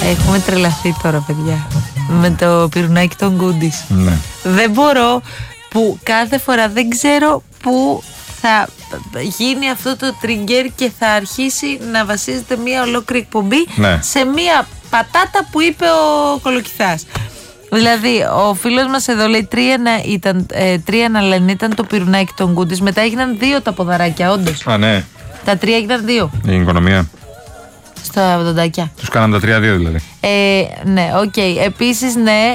Έχουμε τρελαθεί τώρα, παιδιά. Με το πυρουνάκι των Goodies. Ναι. Δεν μπορώ, που κάθε φορά δεν ξέρω που θα γίνει αυτό το trigger και θα αρχίσει να βασίζεται μια ολόκληρη εκπομπή σε μια πατάτα που είπε ο Κολοκυθάς. Δηλαδή, ο φίλος μας εδώ λέει 3-1 λένε ήταν το πυρουνάκι των Goodies. Μετά έγιναν 2 τα ποδαράκια, όντως. Α, ναι. Τα 3 έγιναν 2. Η οικονομία. Στα βδοντάκια. Τους κάναν τα 3-2 δηλαδή. Ναι, οκ. Επίσης, ναι,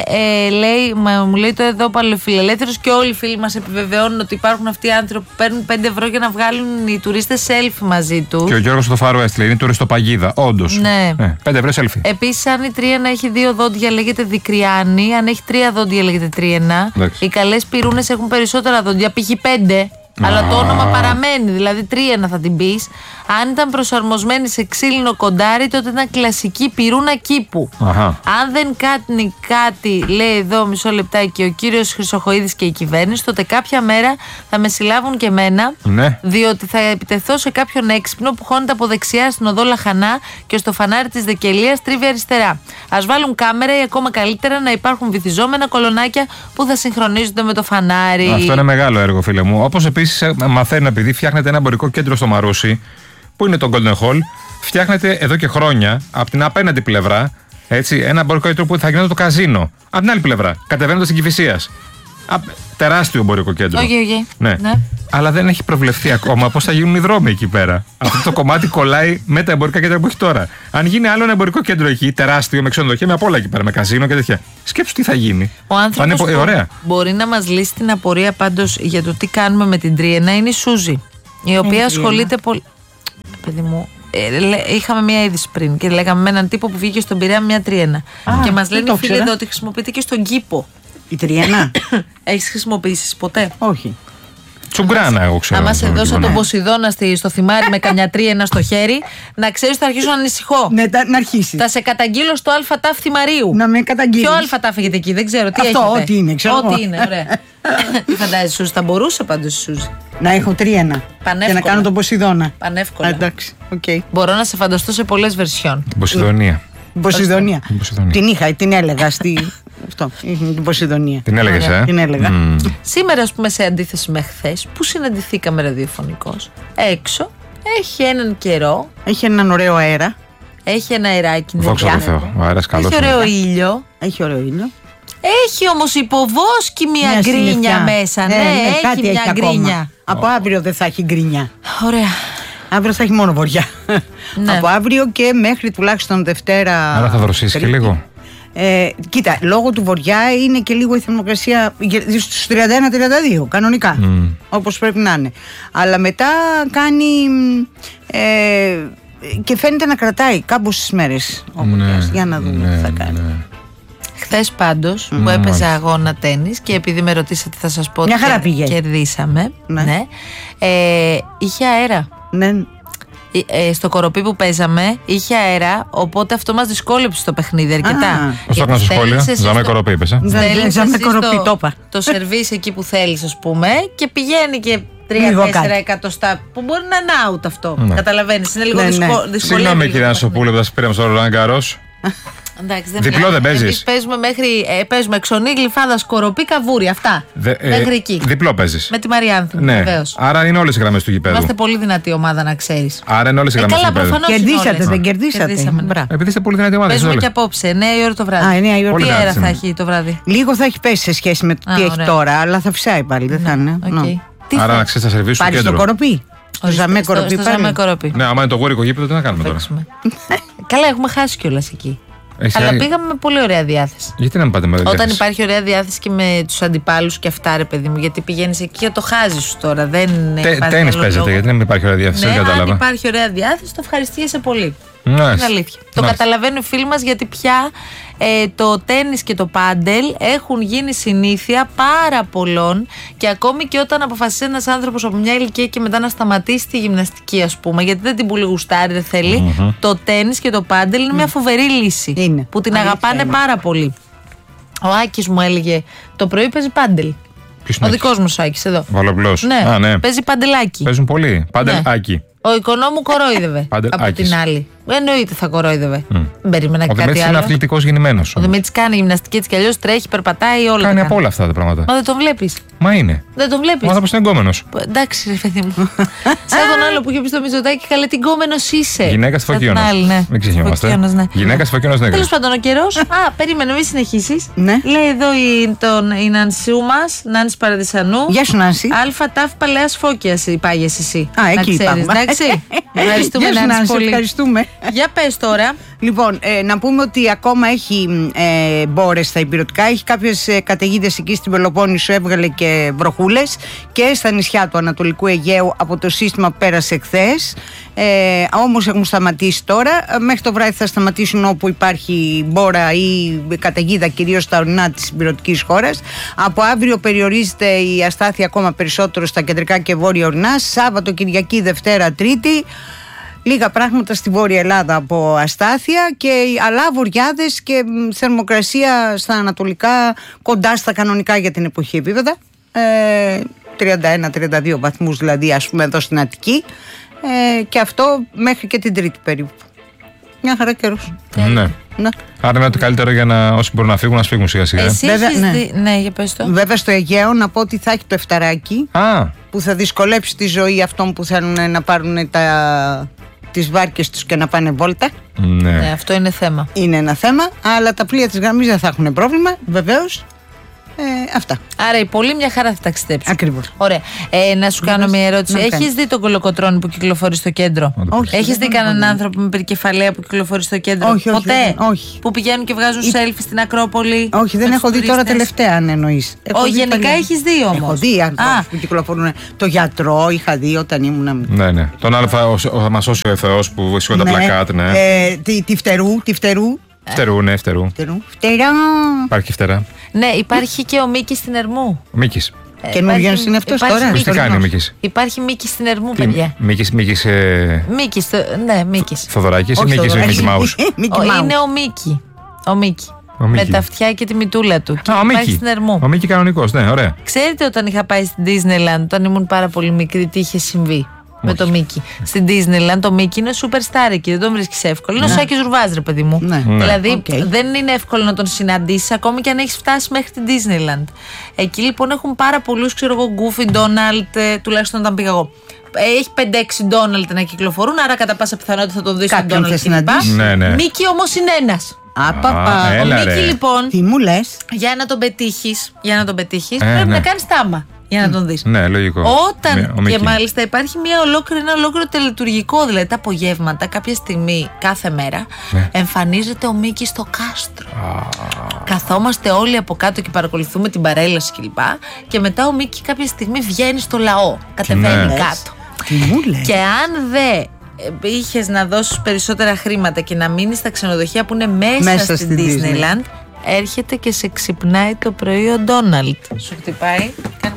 μου λέει το εδώ παλαιοφιλελεύθερος και όλοι οι φίλοι μας επιβεβαιώνουν ότι υπάρχουν αυτοί οι άνθρωποι που παίρνουν 5 ευρώ για να βγάλουν οι τουρίστες selfie μαζί τους. Και ο Γιώργος στο Far West λέει είναι τουριστοπαγίδα. Όντως. Ναι. 5 ευρώ selfie. Επίσης, αν η τρίανα έχει 2 δόντια λέγεται δικριάνη, αν έχει 3 δόντια λέγεται τρίανα. Οι καλές πυρούνες έχουν περισσότερα δόντια, π.χ. 5. Αλλά το όνομα παραμένει, δηλαδή τρίανα θα την πεις. Αν ήταν προσαρμοσμένη σε ξύλινο κοντάρι, τότε ήταν κλασική πυρούνα κήπου. Αν δεν κάνει κάτι, λέει εδώ μισό λεπτάκι ο κύριος Χρυσοχοΐδης και η κυβέρνηση, τότε κάποια μέρα θα με συλλάβουν και εμένα, διότι θα επιτεθώ σε κάποιον έξυπνο που χώνεται από δεξιά στην οδό Λαχανά και στο φανάρι της Δεκελίας τρίβει αριστερά. Ας βάλουν κάμερα ή ακόμα καλύτερα να υπάρχουν βυθιζόμενα κολονάκια που θα συγχρονίζονται με το φανάρι. Αυτό είναι μεγάλο έργο, φίλε μου. Όπως επίσης μαθαίνω, επειδή φτιάχνετε ένα εμπορικό κέντρο στο Μαρούσι, που είναι το Golden Hall, φτιάχνετε εδώ και χρόνια από την απέναντι πλευρά ένα εμπορικό κέντρο που θα γινόταν το καζίνο. Από την άλλη πλευρά, κατεβαίνοντας στην Κηφισίας. Τεράστιο εμπορικό κέντρο. Ναι. Αλλά δεν έχει προβλεφθεί ακόμα πώς θα γίνουν οι δρόμοι εκεί πέρα. Αυτό το κομμάτι κολλάει με τα εμπορικά κέντρα που έχει τώρα. Αν γίνει άλλο ένα εμπορικό κέντρο εκεί, τεράστιο, με ξενοδοχεία, με απ' όλα εκεί πέρα, με καζίνο και τέτοια. Σκέψου τι θα γίνει. Ο άνθρωπος που μπορεί να μας λύσει την απορία πάντως για το τι κάνουμε με την τρίανα είναι η Σούζη, η οποία ασχολείται πολύ. Παιδί μου, είχαμε μία είδηση πριν και λέγαμε με έναν τύπο που βγήκε στον Πειραιά με μια τρίανα. Και μας λένε οι φίλοι εδώ ότι χρησιμοποιείται και στον κήπο. Η τρίανα. Έχεις χρησιμοποιήσει ποτέ? Όχι. Τσουγκράνα, εγώ ξέρω. Άμα σε δώσω τον Ποσειδώνα στο θυμάρι με καμιά τρίανα στο χέρι, να ξέρεις θα αρχίσω να ανησυχώ. Ναι, να αρχίσει. Θα σε καταγγείλω στο ΑΤΑΦ θυμαρίου. Να με καταγγείλεις. Ποιο ΑΤΑΦ έχετε εκεί, δεν ξέρω. Τι αυτό, έχετε. ό,τι είναι, ξέρω. Ό,τι είναι, ωραία. Τι φαντάζεσαι, Σούζη, θα μπορούσε πάντως η Σούζη. Να έχω τρίανα. Και να κάνω τον Ποσειδώνα. Πανεύκολα. Εντάξει, okay. Μπορώ να σε φανταστώ σε πολλές βερσιόν. Την Ποσειδονία. Ποσειδονία. Την είχα, την έλεγα στη. Αυτό, την Ποσειδονία. Την έλεγες, Την έλεγα. Σήμερα, ας πούμε, σε αντίθεση με χθες, που συναντηθήκαμε ραδιοφωνικώς, έξω έχει έναν καιρό. Έχει έναν ωραίο αέρα. Έχει ένα αεράκι. Δόξα τω Θεώ. Ο αέρας καλός. Έχει ωραίο ήλιο. Έχει ωραίο ήλιο. Έχει όμως υποβόσκη μια γκρίνια μέσα. Ναι, έχει μια γκρίνια. Από αύριο δεν θα έχει γκρίνια. Ωραία. Αύριο θα έχει μόνο βοριά. Από αύριο και μέχρι τουλάχιστον Δευτέρα. Άρα θα δροσίσει και λίγο. Κοίτα, λόγω του βοριά είναι και λίγο η θερμοκρασία στους 31-32 κανονικά, όπως πρέπει να είναι. Αλλά μετά κάνει και φαίνεται να κρατάει κάμποσες μέρες. Για να δούμε τι θα κάνει. Χθες πάντως που έπαιζα αγώνα τένις και επειδή με ρωτήσατε θα σας πω ότι κερδίσαμε. Ναι. Είχε αέρα. Ναι. Στο Κοροπή που παίζαμε είχε αέρα, οπότε αυτό μας δυσκόλεψε στο παιχνίδι αρκετά. Πώς το έκανα στο σχόλιο, Ζαμέ Κοροπή είπες. Ζαμέ Κοροπή, το είπα. Το σερβίς εκεί που θέλεις, ας πούμε, και πηγαίνει και 3-4 εκατοστά που μπορεί να είναι out αυτό. Καταλαβαίνεις, είναι λίγο δυσκολεύει. Συγγνώμη κύριε Ανσοπούλου που θα σας πήραμε στο Ρολάν Γκαρός. Διπλό δεν παίζεις? Εμείς παίζουμε Εξονή, Γλυφάδα, Σκοροπή, Καβούρι. Αυτά. Μέχρι εκεί. Διπλό παίζεις? Με τη Μαριάνθη. Ναι. Βεβαίως. Άρα είναι όλες οι γραμμές του γηπέδου. Είμαστε πολύ δυνατή ομάδα, να ξέρεις. Άρα είναι όλες οι γραμμές του γηπέδου. Κερδίσατε, δεν κερδίσατε? Επειδή είστε πολύ δυνατή ομάδα. Παίζουμε και απόψε, 9 η ώρα το βράδυ. Τι αέρα θα έχει το βράδυ? Λίγο θα έχει πέσει σε σχέση με τι έχει τώρα, αλλά θα φυσάει πάλι. Δεν θα είναι. Άρα να ξέρεις, θα σερβίσεις στο κέντρο. Πάλι στο Κοροπή. Στο Ζαμέ Κοροπή. Ναι, άμα είναι το γόρικο γήπεδο, τι να κάνουμε τώρα? Καλά, έχουμε χάσει κιόλας εκεί. Αλλά πήγαμε με πολύ ωραία διάθεση. Γιατί να μην πάτε με ωραία διάθεση? Όταν υπάρχει ωραία διάθεση και με τους αντιπάλους και αυτά, ρε παιδί μου, γιατί πηγαίνεις εκεί και το χάζεις σου τώρα. Τένις παίζετε, γιατί να μην υπάρχει ωραία διάθεση? Ναι, αν υπάρχει ωραία διάθεση, το ευχαριστιέσαι πολύ. Είναι αλήθεια. Το καταλαβαίνουν οι φίλοι μας, γιατί πια το τένις και το πάντελ έχουν γίνει συνήθεια πάρα πολλών και ακόμη και όταν αποφασίσει ένας άνθρωπος από μια ηλικία και μετά να σταματήσει τη γυμναστική, ας πούμε, γιατί δεν την πολύ γουστάρει, δεν θέλει, το τένις και το πάντελ είναι μια φοβερή λύση που την αγαπάνε πάρα πολύ. Ο Άκης μου έλεγε το πρωί παίζει πάντελ. Ο δικός μου Άκης εδώ. Βαλομπλός. Ναι, παίζει παντελάκι. Παίζουν πολύ. Πάντελ Άκη. Ο οικονόμου κορόιδευε από την άλλη. Εννοείται θα κορόιδευε. Δεν περίμενα κάτι άλλο. Ο Δημήτρης είναι αθλητικός γεννημένος. Ο Δημήτρης κάνει γυμναστική έτσι κι αλλιώς, τρέχει, περπατάει, όλα. Κάνει από όλα αυτά τα πράγματα. Μα δεν τον βλέπεις. Μα είναι. Δεν τον βλέπεις. Ο άνθρωπος είναι εγκόμενος. Εντάξει, ρε παιδί μου. Σαν τον άλλο που είχε πει στο Μητσοτάκη, καλέ τι γκόμενος είσαι. Γυναίκα στη Φωκίωνος. Ναι. Μην ξεχνιόμαστε. Ναι. Γυναίκα στη Φωκίωνος, ναι. Τέλος πάντων, ο καιρός. Περίμενε, μην συνεχίσεις. Ναι. Λέει εδώ η Νανσιού μας, Νάνση Παραδισανού. Γεια σου, Νάνση. Αλφα Τάφ Παλαιάς Φώκιας υπάγεσαι εσύ. Εκεί υπάρχουμε. Εντάξει. Ευχαριστούμε, Νάνση, πολύ. Ευχαριστούμε. Για πες τώρα. Λοιπόν, να πούμε ότι ακόμα έχει μπόρες στα υπηρετικά. Έχει κάποιες καταιγίδες εκεί στην Πελοπόννησο, έβγαλε και βροχούλες. Και στα νησιά του Ανατολικού Αιγαίου από το σύστημα που πέρασε χθες. Όμως έχουν σταματήσει τώρα. Μέχρι το βράδυ θα σταματήσουν όπου υπάρχει μπόρα ή καταιγίδα, κυρίως στα ορεινά της υπηρετικής χώρας. Από αύριο περιορίζεται η αστάθεια ακόμα περισσότερο στα κεντρικά και βόρεια ορεινά. Σάββατο, Κυριακή, Δευτέρα, Τρίτη. Λίγα πράγματα στη Βόρεια Ελλάδα από αστάθεια, αλλά βορειάδες και θερμοκρασία στα ανατολικά κοντά στα κανονικά για την εποχή επίπεδα. 31-32 βαθμούς δηλαδή, ας πούμε, εδώ στην Αττική. Και αυτό μέχρι και την Τρίτη περίπου. Μια χαρά καιρός. Ναι. Άρα είναι το καλύτερο για να όσοι μπορούν να φύγουν, να φύγουν σιγά σιγά. Εσύ έχεις δει. Ναι, για πες το. Βέβαια στο Αιγαίο να πω ότι θα έχει το εφταράκι που θα δυσκολέψει τη ζωή αυτών που θέλουν να πάρουν τις βάρκες τους και να πάνε βόλτα. Ναι, αυτό είναι θέμα. Είναι ένα θέμα, αλλά τα πλοία της γραμμής δεν θα έχουν πρόβλημα, βεβαίως. Αυτά. Άρα οι πολλοί μια χαρά θα ταξιδέψουν. Ακριβώς. Ωραία. Να σου κάνω μια ερώτηση. Έχεις δει τον κολοκοτρώνη που κυκλοφορεί στο κέντρο? Όχι. Έχεις δει κανέναν άνθρωπο με περικεφαλαία που κυκλοφορεί στο κέντρο? Όχι, ποτέ? Όχι. Που πηγαίνουν και βγάζουν selfie στην Ακρόπολη? Όχι, δεν έχω δει τώρα τελευταία, αν εννοείς. Όχι, γενικά έχεις δει όμως? Έχω δει ανθρώπους που κυκλοφορούν. Το γιατρό είχα δει όταν ήμουν. Ναι. Τον Αλφα, μα σώσει ο Θεός που βρίσκονται τα πλακάτ, ναι. Τη φτερού. Φτερού, ναι, φτερού. Φτερά. Υπάρχει φτερά. Ναι, υπάρχει και ο Μίκης στην Ερμού. Ο Μίκης. Καινούργιος είναι αυτός τώρα. Τι κάνει ο Μίκης? Υπάρχει Μίκης στην Ερμού, παιδιά. Μίκης. Ναι, Μίκης. Θοδωράκης ή Μίκης Μίκη Μάους? Είναι ο Μίκη. Με τα αυτιά και τη μητούλα του. Και υπάρχει στην Ερμού. Ο Μίκη κανονικός, ναι, ωραία. Ξέρετε, όταν είχα πάει στην Disneyland, όταν ήμουν πάρα πολύ μικρή, τι είχε συμβεί? Με το Μίκη. Στην Disneyland το Μίκη είναι superstar εκεί, δεν τον βρίσκεις εύκολο. Είναι ο Σάκης Ζουρβάς, ρε παιδί μου. Δηλαδή δεν είναι εύκολο να τον συναντήσεις ακόμη και αν έχεις φτάσει μέχρι την Disneyland. Εκεί λοιπόν έχουν πάρα πολλούς, ξέρω εγώ, Goofy, Donald, τουλάχιστον όταν πήγα εγώ. Έχει 5-6 Donald να κυκλοφορούν, άρα κατά πάσα πιθανότητα θα τον δεις στον Donald κλπ. Μίκη όμως είναι ένας. Ο Μίκη λοιπόν, τι μου λες? για να τον πετύχεις πρέπει να κάνεις τάμα για να τον δεις. Ναι, λογικό. Όταν και μάλιστα υπάρχει ένα ολόκληρο τελετουργικό, δηλαδή τα απογεύματα κάποια στιγμή κάθε μέρα εμφανίζεται ο Μίκης στο κάστρο. Καθόμαστε όλοι από κάτω και παρακολουθούμε την παρέλαση κλπ. Και μετά ο Μίκη κάποια στιγμή βγαίνει στο λαό, κατεβαίνει κάτω. Τι μου λες? Και αν δεν είχες να δώσεις περισσότερα χρήματα και να μείνεις στα ξενοδοχεία που είναι μέσα στην Disneyland, έρχεται και σε ξυπνάει το πρωί ο Ντόναλντ. Σου χτυπάει,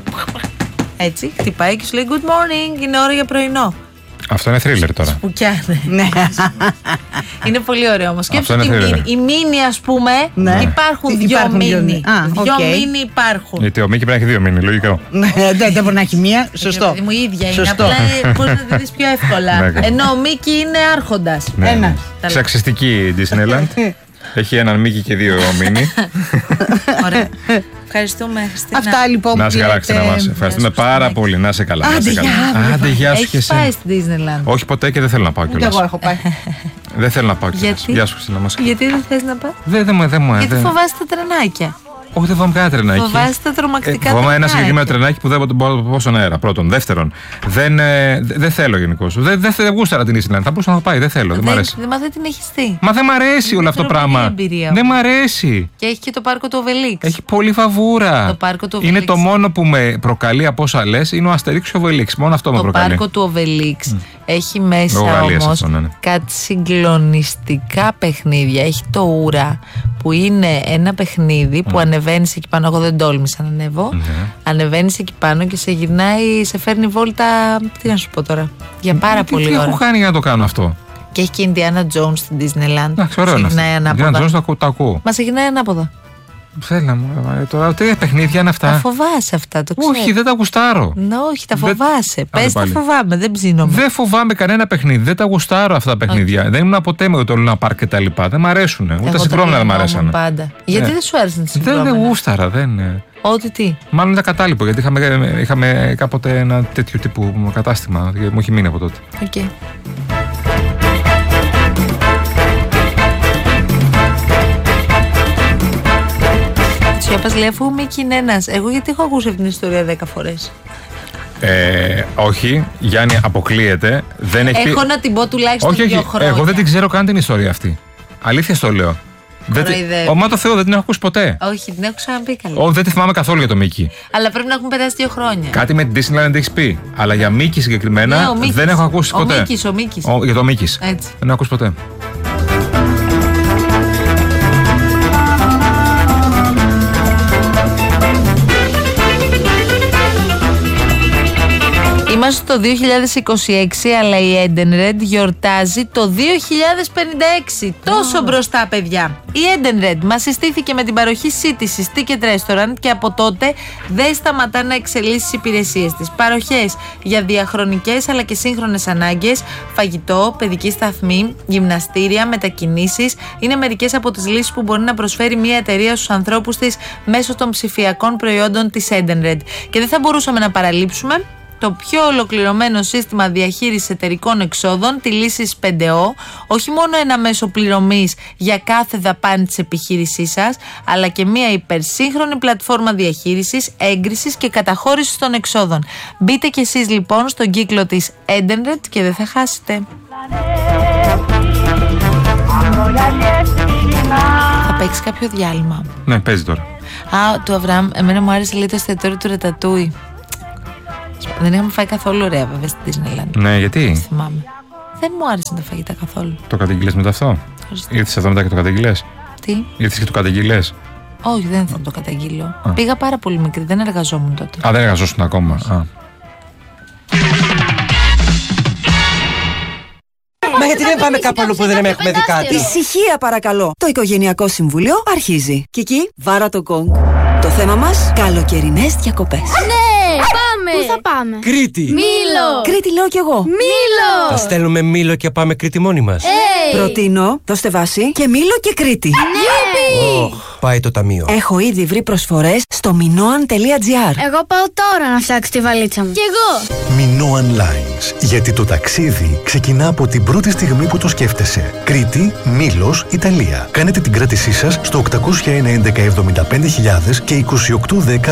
έτσι, χτυπάει και σου λέει good morning, είναι ώρα για πρωινό. Αυτό είναι thriller τώρα. Σπουκιάνε. Είναι πολύ ωραίο όμως. Σκέψου ότι η μίνι, ας πούμε, υπάρχουν δυο μίνι. Δυο μίνι υπάρχουν. Γιατί ο Μίκη πρέπει να έχει 2 μίνι, λογικό. Δεν μπορεί να έχει μία, σωστό. Μου ίδια είναι, απλά μπορεί να τη δεις πιο εύκολα. Ενώ ο Μίκη είναι άρχοντας. Σεξιστική Disneyland. Έχει έναν Μίκη και 2 μίνι. Ωραία. Ευχαριστούμε, Χριστίνα. Αυτά λοιπόν. Να είσαι καλά, Χριστίνα μας. Ευχαριστούμε πάρα πολύ. Να είσαι καλά. Άντε, γεια σου και εσύ. Έχεις πάει στην Disneyland? Όχι ποτέ και δεν θέλω να πάω κιόλας. Εγώ έχω πάει. Δεν θέλω να πάω κιόλας. Γεια σου, Χριστίνα μας. Γιατί δεν θες να πας? Δεν μου. Γιατί φοβάσαι τα τρενάκια? Όχι, δεν φοβάμαι κανένα τρενάκι. Φοβάσαι τα τρομακτικά τρενάκια? Φοβάμαι ένα συγκεκριμένο τρενάκι που δεν μπορώ να πω στον αέρα. Πρώτον. Δεύτερον, δεν θέλω γενικώς. Δεν γούσταρα την Disneyland. Θα μπορούσα να πάει. Δεν θέλω. Δεν μ' αρέσει. Μα δεν την έχεις δει. Μα δεν μ' αρέσει όλο αυτό το πράγμα. Δεν μ' αρέσει. Και έχει και το πάρκο του Obelix. Έχει πολύ βαβούρα. Το πάρκο του Obelix. Είναι το μόνο που με προκαλεί από όσα λες είναι ο Αστερίξ και ο Obelix. Μόνο αυτό με προκαλεί. Το πάρκο του Obelix έχει μέσα όμως κάτι συγκλονιστικά παιχνίδια. Έχει το Ούρα που είναι ένα παιχνίδι που ανεβαίνεις εκεί πάνω. Εγώ δεν τόλμησα να ανέβω. Ανεβαίνεις εκεί πάνω και σε γυρνάει, σε φέρνει βόλτα. Τι να σου πω τώρα. Για πάρα πολύ ώρα. Τι έχω κάνει για να το κάνω αυτό? Και έχει και Indiana Jones στην Disneyland. Εντάξει, ωραίο είναι αυτό. Indiana Jones το ακούω. Μα σε γυρνάει ανάποδα. Τώρα τι παιχνίδια είναι αυτά. Τα φοβάσαι αυτά, το ξέρω. Όχι, δεν τα γουστάρω. Όχι, τα φοβάσαι. Πες τα φοβάμαι, δεν ψήνομαι. Δεν φοβάμαι κανένα παιχνίδι. Δεν τα γουστάρω αυτά τα παιχνίδια. Δεν ήμουν ποτέ με το Λούνα Πάρκ και τα λοιπά. Δεν μ' αρέσουν. Ούτε συγκρόμενα δεν μ' αρέσαν. Γιατί δεν σου άρεσαν τα συγκρόμενα? Δεν γούσταρα, δεν. Ότι τι. Μάλλον ήταν κατάλοιπο, γιατί είχαμε κάποτε ένα τέτοιο τύπου κατάστημα. Μου έχει μείνει από τότε. Okay. Τσιόπας λέει, αφού Μίκη είναι ένας. Εγώ γιατί έχω ακούσει αυτή την ιστορία 10 φορές. Όχι, Γιάννη, αποκλείεται. Δεν έχει έχω να την πω τουλάχιστον 2 χρόνια. Εγώ δεν την ξέρω καν την ιστορία αυτή. Αλήθεια στο λέω. Μα το Θεό, δεν την έχω ακούσει ποτέ. Όχι, την έχω ξαναπεί καλά. Δεν τη θυμάμαι καθόλου για το Μίκη. Αλλά πρέπει να έχουν περάσει 2 χρόνια. Κάτι με την Disneyland έχει πει. Αλλά για Μίκη συγκεκριμένα δεν έχω ακούσει ποτέ. Ο Μίκης. Για το Μίκη. Δεν έχω ακούσει ποτέ. Είμαστε το 2026, αλλά η Edenred γιορτάζει το 2056. Τόσο μπροστά, παιδιά. Η Edenred μας συστήθηκε με την παροχή σύντησης Ticket Restaurant και από τότε δεν σταματά να εξελίσσει τις υπηρεσίες της. Παροχές για διαχρονικές αλλά και σύγχρονες ανάγκες, φαγητό, παιδική σταθμή, γυμναστήρια, μετακινήσεις είναι μερικές από τις λύσεις που μπορεί να προσφέρει μια εταιρεία στους ανθρώπους της μέσω των ψηφιακών προϊόντων της Edenred. Και δεν θα μπορούσαμε να παραλείψουμε το πιο ολοκληρωμένο σύστημα διαχείρισης εταιρικών εξόδων, τη λύση 5O, όχι μόνο ένα μέσο πληρωμής για κάθε δαπάνη της επιχείρησής σας, αλλά και μια υπερσύγχρονη πλατφόρμα διαχείρισης, έγκρισης και καταχώρησης των εξόδων. Μπείτε κι εσείς λοιπόν στον κύκλο της Edenred και δεν θα χάσετε. Θα παίξει κάποιο διάλειμμα? Ναι, παίζει τώρα. Του Αβραάμ, εμένα μου άρεσε λίγο το εστιατόριο του Ρατατούι. Δεν είχαμε φάει καθόλου ωραία βέβαια στη Disneyland. Ναι, γιατί? Θυμάμαι. Δεν μου άρεσαν τα φαγητά καθόλου. Το καταγγείλες μετά αυτό? Ήρθες εδώ μετά και το καταγγείλες? Τι? Ήρθες και το καταγγείλες? Όχι, δεν θα το καταγγείλω. Πήγα πάρα πολύ μικρή, δεν εργαζόμουν τότε. Δεν εργαζόσουν ακόμα. Μα γιατί δεν πάμε κάπου αλλού που δεν έχουμε δει κάτι? Ησυχία παρακαλώ. Το Οικογενειακό Συμβούλιο αρχίζει. Κική, βάρα το γκονγκ. Το θέμα μας, καλοκαιρινές διακοπές. Ναι, πάμε! Πού θα πάμε? Κρήτη! Μήλο! Κρήτη λέω κι εγώ. Μήλο! Θα στέλνουμε Μήλο και πάμε Κρήτη μόνοι μας. Προτείνω, δώστε βάση, και Μήλο και Κρήτη. Ναι! Πάει το ταμείο. Έχω ήδη βρει προσφορές στο minoan.gr. Εγώ πάω τώρα να φτιάξω τη βαλίτσα μου. Κι εγώ! Minoan Lines. Γιατί το ταξίδι ξεκινά από την πρώτη στιγμή που το σκέφτεσαι. Κρήτη, Μήλος, Ιταλία. Κάνετε την κράτησή σας στο 801 11 και 2810 399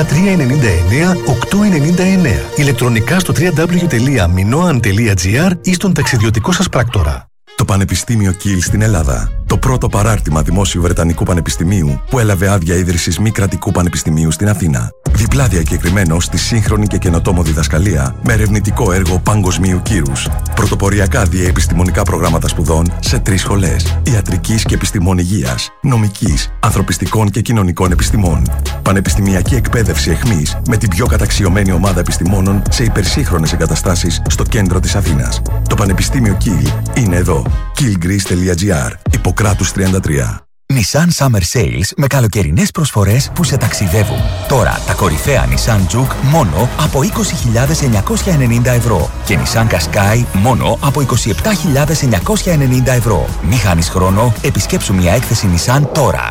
899. Ηλεκτρονικά στο www.minoan.gr ή στον ταξιδιωτικό σας πράκτορα. Το Πανεπιστήμιο Κιλ στην Ελλάδα. Το πρώτο παράρτημα δημόσιου Βρετανικού Πανεπιστημίου που έλαβε άδεια ίδρυσης μη κρατικού πανεπιστημίου στην Αθήνα. Διπλά διακεκριμένο στη σύγχρονη και καινοτόμο διδασκαλία με ερευνητικό έργο παγκοσμίου κύρους. Πρωτοποριακά διαεπιστημονικά προγράμματα σπουδών σε 3 σχολές. Ιατρικής και επιστημών υγείας, νομικής, ανθρωπιστικών και κοινωνικών επιστημών. Πανεπιστημιακή εκπαίδευση εχμής με την πιο καταξιωμένη ομάδα επιστημόνων σε υπερσύγχρονες εγκαταστάσεις στο κέντρο της Αθήνας. Το Πανεπιστήμιο Κιλ είναι εδώ. killgreece.gr. Ιπποκράτους 33. Nissan Summer Sales με καλοκαιρινές προσφορές που σε ταξιδεύουν. Τώρα τα κορυφαία Nissan Juke μόνο από 20.990 ευρώ και Nissan Qashqai μόνο από 27.990 ευρώ. Μη χάνεις χρόνο, επισκέψου μια έκθεση Nissan τώρα.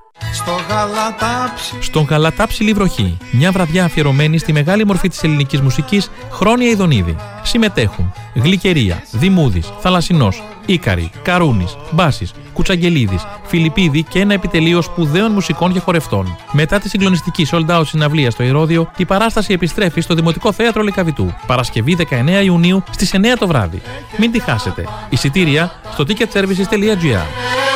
Στον Γαλατάψιλη βροχή, μια βραδιά αφιερωμένη στη μεγάλη μορφή της ελληνικής μουσικής Χρόνια Ιδονίδη. Συμμετέχουν Γλυκερία, Δημούδης, Θαλασσινός, Ίκαρη, Καρούνης, Μπάσης, Κουτσαγγελίδης, Φιλιππίδη και ένα επιτελείο σπουδαίων μουσικών και χορευτών. Μετά τη συγκλονιστική sold out συναυλία στο Ηρώδειο, η παράσταση επιστρέφει στο Δημοτικό Θέατρο Λυκαβητού. Παρασκευή 19 Ιουνίου στις 9 το βράδυ. Μην τη χάσετε. Εισιτήρια στο ticketservices.gr.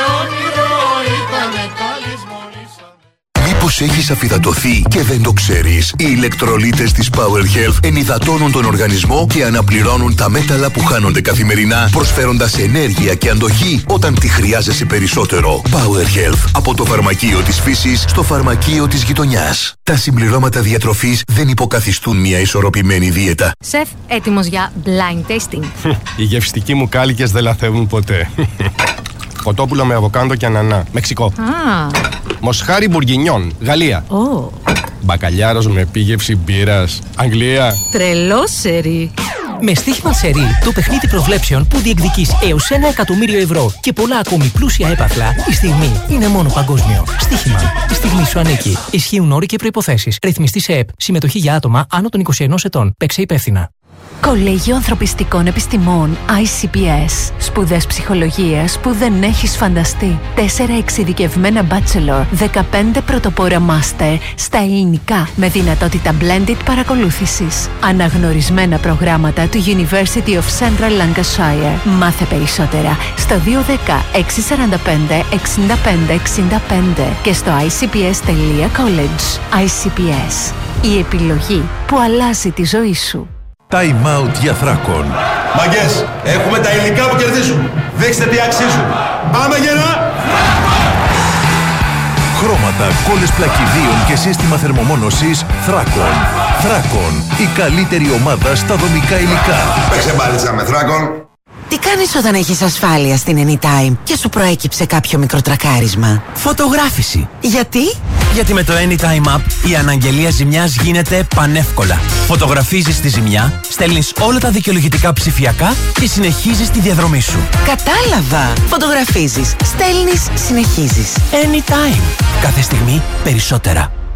Μήπως έχεις αφυδατωθεί και δεν το ξέρεις? Οι ηλεκτρολίτες της Power Health ενυδατώνουν τον οργανισμό και αναπληρώνουν τα μέταλλα που χάνονται καθημερινά, προσφέροντας ενέργεια και αντοχή όταν τη χρειάζεσαι περισσότερο. Power Health. Από το φαρμακείο της φύσης στο φαρμακείο της γειτονιάς. Τα συμπληρώματα διατροφής δεν υποκαθιστούν μια ισορροπημένη δίαιτα. Σεφ, έτοιμος για blind tasting. Οι γευστικοί μου κάλικες δεν λαθεύουν ποτέ. Κοτόπουλο με αβοκάντο και ανανά. Μεξικό. Μοσχάρι μπουργκινιόν, Γαλλία. Μπακαλιάρος με επίγευση μπύρας, Αγγλία. Τρελό σερί. Με στοίχημα σερί, το παιχνίδι προβλέψεων που διεκδικείς έως 1 εκατομμύριο ευρώ και πολλά ακόμη πλούσια έπαθλα, η στιγμή είναι μόνο παγκόσμιο. Στοίχημα. Η στιγμή σου ανήκει. Ισχύουν όροι και προϋποθέσεις. Ρυθμιστή σε ΕΠ. Συμμετοχή για άτομα άνω των 21 ετών. Παίξε υπεύθυνα. Κολέγιο Ανθρωπιστικών Επιστημών ICPS. Σπουδές ψυχολογίας που δεν έχεις φανταστεί. 4 εξειδικευμένα bachelor, 15 πρωτοπόρα master στα ελληνικά με δυνατότητα blended παρακολούθησης. Αναγνωρισμένα προγράμματα του University of Central Lancashire. Μάθε περισσότερα στο 210 645 65 65 και στο icps.college. ICPS. Η επιλογή που αλλάζει τη ζωή σου. Time out για Θράκον. Μαγκές, έχουμε τα υλικά που κερδίζουν. Δείξτε τι αξίζουν. Πάμε γερά! Χρώματα, κόλλες πλακιδίων και σύστημα θερμομόνωσης Θράκον. Θράκον, η καλύτερη ομάδα στα δομικά υλικά. Παίξε μπάλιτσα με Θράκον. Τι κάνεις όταν έχεις ασφάλεια στην Anytime και σου προέκυψε κάποιο μικροτρακάρισμα? Φωτογράφηση. Γιατί? Γιατί με το Anytime App η αναγγελία ζημιάς γίνεται πανεύκολα. Φωτογραφίζεις τη ζημιά, στέλνεις όλα τα δικαιολογητικά ψηφιακά και συνεχίζεις τη διαδρομή σου. Κατάλαβα. Φωτογραφίζεις, στέλνεις, συνεχίζεις. Anytime. Κάθε στιγμή περισσότερα.